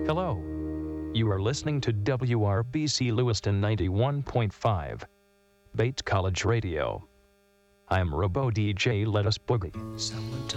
Hello. You are listening to WRBC Lewiston 91.5, Bates College Radio. I'm Robo DJ Let Us Boogie. Someone